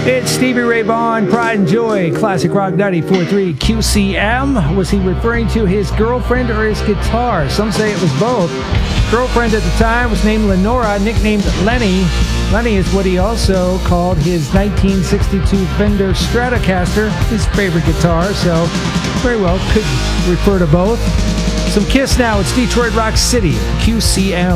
It's Stevie Ray Vaughan, Pride and Joy, Classic Rock 94.3 QCM. Was he referring to his girlfriend or his guitar? Some say it was both. Girlfriend at the time was named Lenora, nicknamed Lenny. Lenny is what he also called his 1962 Fender Stratocaster, his favorite guitar, so very well could refer to both. Some Kiss now. It's Detroit Rock City, QCM.